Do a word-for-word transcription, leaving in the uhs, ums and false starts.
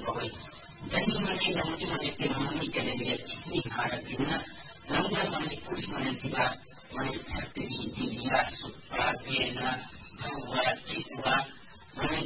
poi දැනීමේ යම්කිසි කෙනෙකුට කියන්නේ ඉහාර පින්න නම් යන පොඩි මොනිටි